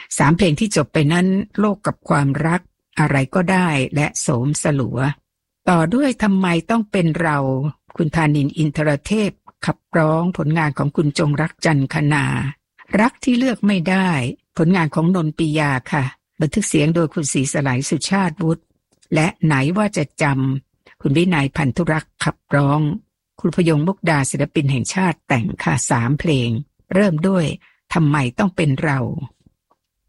3 เพลงที่จบไปนั้นโลกกับความรักอะไรก็ได้และโสมสลัวต่อด้วยทำไมต้องเป็นเราคุณธานินทร์อินทรเทพขับร้องผลงานของคุณจงรักจันทร์คณารักที่เลือกไม่ได้ผลงานของนนปิยาค่ะบันทึกเสียงโดยคุณศรีสลายสุชาติวุฒิและไหนว่าจะจำคุณวินัยพันธุรักษ์ขับร้องคุณพยงมุกดาศิลปินแห่งชาติแต่งค่ะ3 เพลงเริ่มด้วยทำไมต้องเป็นเรา